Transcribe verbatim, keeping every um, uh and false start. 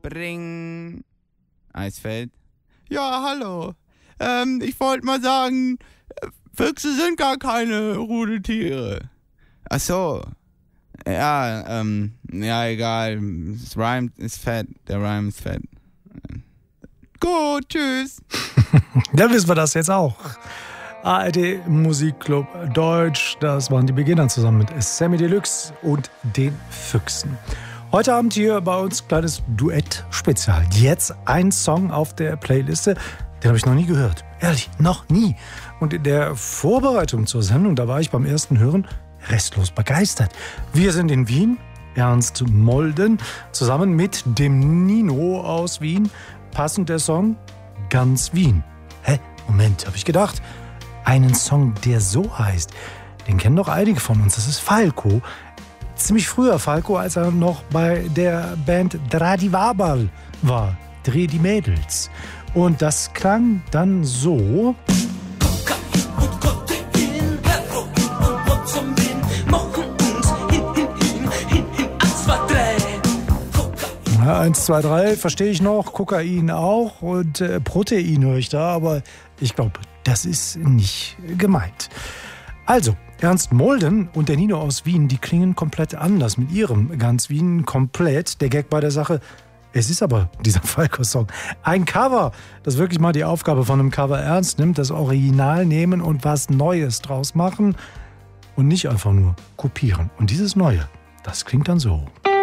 Bring. Eisfeld. Ja, hallo. Ähm, ich wollte mal sagen, Füchse sind gar keine Rudeltiere. Ach so. Ja, ähm, ja, egal. Das Rhyme ist fett. Der Rhyme ist fett. Gut, tschüss. Dann wissen wir das jetzt auch. A R D Musikclub Deutsch, das waren die Beginner zusammen mit Samy Deluxe und den Füchsen. Heute Abend hier bei uns kleines Duett-Spezial. Jetzt ein Song auf der Playliste, den habe ich noch nie gehört. Ehrlich, noch nie. Und in der Vorbereitung zur Sendung, da war ich beim ersten Hören restlos begeistert. Wir sind in Wien, Ernst Molden, zusammen mit dem Nino aus Wien. Passend der Song Ganz Wien. Hä? Moment, habe ich gedacht. Einen Song, der so heißt, den kennen doch einige von uns. Das ist Falco. Ziemlich früher Falco, als er noch bei der Band Dradi Wabal war. Dreh die Mädels. Und das klang dann so. Ja, eins, zwei, drei verstehe ich noch, Kokain auch und äh, Protein höre ich da, aber ich glaube, das ist nicht gemeint. Also, Ernst Molden und der Nino aus Wien, die klingen komplett anders mit ihrem Ganz Wien komplett. Der Gag bei der Sache, es ist aber dieser Falco-Song ein Cover, das wirklich mal die Aufgabe von einem Cover ernst nimmt, das Original nehmen und was Neues draus machen und nicht einfach nur kopieren. Und dieses Neue, das klingt dann so.